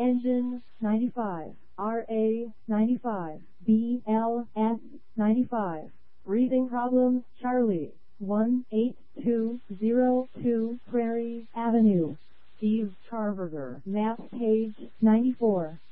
Engine 95, RA 95, BLS 95. Breathing problems, Charlie 18202 Prairie Avenue. Steve Charberger, map page 94.